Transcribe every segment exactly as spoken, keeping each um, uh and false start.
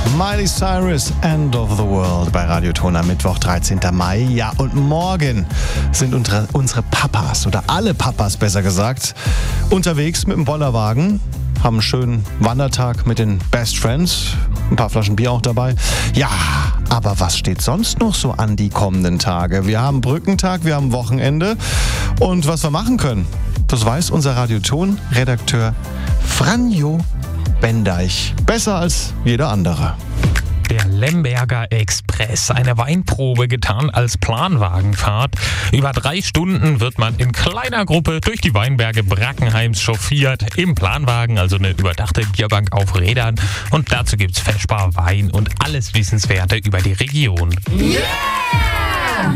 Miley Cyrus, End of the World bei Radio Ton am Mittwoch, dreizehnten Mai. Ja, und morgen sind unsere, unsere Papas, oder alle Papas besser gesagt, unterwegs mit dem Bollerwagen, haben einen schönen Wandertag mit den Best Friends, ein paar Flaschen Bier auch dabei. Ja, aber was steht sonst noch so an die kommenden Tage? Wir haben Brückentag, wir haben Wochenende und was wir machen können, das weiß unser Radio Ton-Redakteur Franjo Bendeich besser als jeder andere. Der Lemberger Express, eine Weinprobe getan als Planwagenfahrt. Über drei Stunden wird man in kleiner Gruppe durch die Weinberge Brackenheims chauffiert. Im Planwagen, also eine überdachte Bierbank auf Rädern. Und dazu gibt's Feschbar Wein und alles Wissenswerte über die Region. Yeah!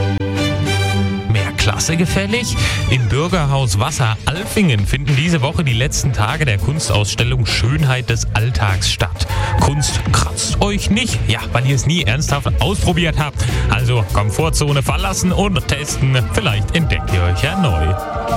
Klasse gefällig? Im Bürgerhaus Wasser Alfingen finden diese Woche die letzten Tage der Kunstausstellung Schönheit des Alltags statt. Kunst kratzt euch nicht? Ja, weil ihr es nie ernsthaft ausprobiert habt. Also Komfortzone verlassen und testen. Vielleicht entdeckt ihr euch ja neu.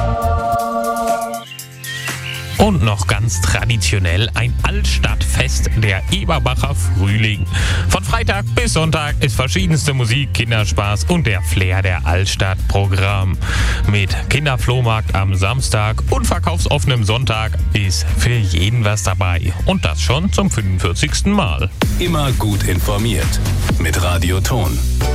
Und noch ganz traditionell ein Altstadtfest, der Eberbacher Frühling. Von Freitag bis Sonntag ist verschiedenste Musik, Kinderspaß und der Flair der Altstadt Programm. Mit Kinderflohmarkt am Samstag und verkaufsoffenem Sonntag ist für jeden was dabei. Und das schon zum fünfundvierzigsten Mal. Immer gut informiert mit Radio Ton.